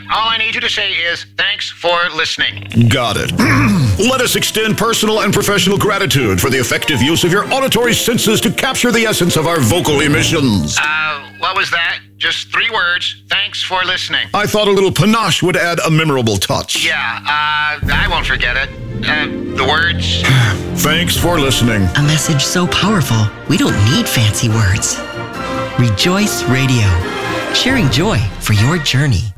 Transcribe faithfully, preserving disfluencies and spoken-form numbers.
all I need you to say is thanks for listening. Got it. Let us extend personal and professional gratitude for the effective use of your auditory senses to capture the essence of our vocal emissions. Uh, what was that? Just three words. Thanks for listening. I thought a little panache would add a memorable touch. Yeah, uh, I won't forget it. Uh, the words. Thanks for listening. A message so powerful, we don't need fancy words. Rejoice Radio, sharing joy for your journey.